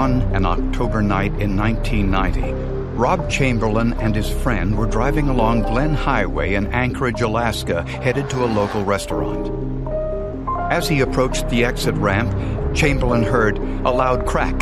On an October night in 1990, Rob Chamberlain and his friend were driving along Glen Highway in Anchorage, Alaska, headed to a local restaurant. As he approached the exit ramp, Chamberlain heard a loud crack.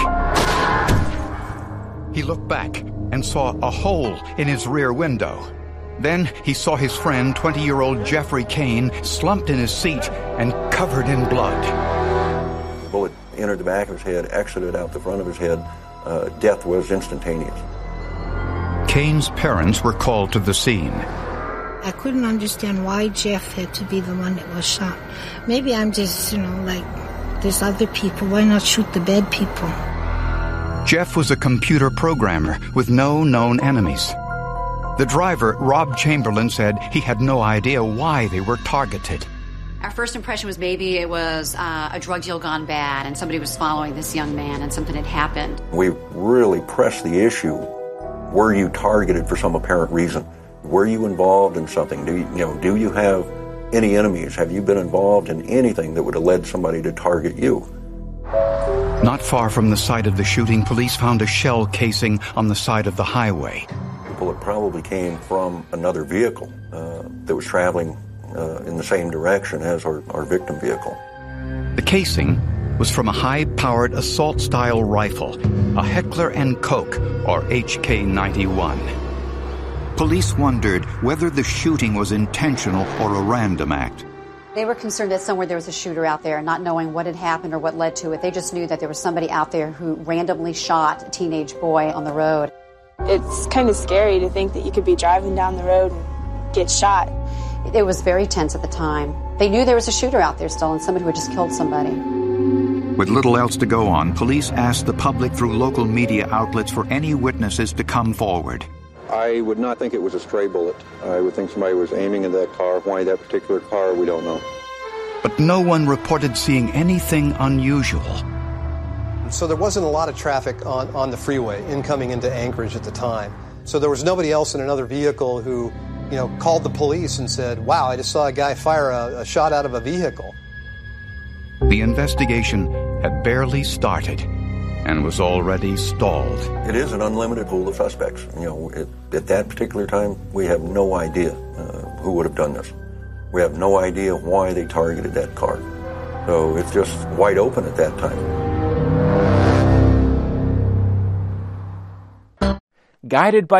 He looked back and saw a hole in his rear window. Then he saw his friend, 20-year-old Jeffrey Kane, slumped in his seat and covered in blood. The bullet entered the back of his head, exited out the front of his head. Death was instantaneous. Kane's parents were called to the scene. I couldn't understand why Jeff had to be the one that was shot. Maybe I'm just, like there's other people. Why not shoot the bad people? Jeff was a computer programmer with no known enemies. The driver, Rob Chamberlain, said he had no idea why they were targeted. Our first impression was maybe it was a drug deal gone bad and somebody was following this young man and something had happened. We really pressed the issue. Were you targeted for some apparent reason? Were you involved in something? Do you have any enemies? Have you been involved in anything that would have led somebody to target you? Not far from the site of the shooting, police found a shell casing on the side of the highway. The bullet probably came from another vehicle that was traveling in the same direction as our victim vehicle. The casing was from a high-powered assault-style rifle, a Heckler & Koch, or HK-91. Police wondered whether the shooting was intentional or a random act. They were concerned that somewhere there was a shooter out there, not knowing what had happened or what led to it. They just knew that there was somebody out there who randomly shot a teenage boy on the road. It's kind of scary to think that you could be driving down the road and get shot. It was very tense at the time. They knew there was a shooter out there still and somebody who had just killed somebody. With little else to go on, police asked the public through local media outlets for any witnesses to come forward. I would not think it was a stray bullet. I would think somebody was aiming at that car. Why that particular car, we don't know. But no one reported seeing anything unusual. So there wasn't a lot of traffic on the freeway incoming into Anchorage at the time. So there was nobody else in another vehicle who, called the police and said, wow, I just saw a guy fire a shot out of a vehicle. The investigation had barely started and was already stalled. It is an unlimited pool of suspects. At that particular time, we have no idea who would have done this. We have no idea why they targeted that car. So it's just wide open at that time. Guided by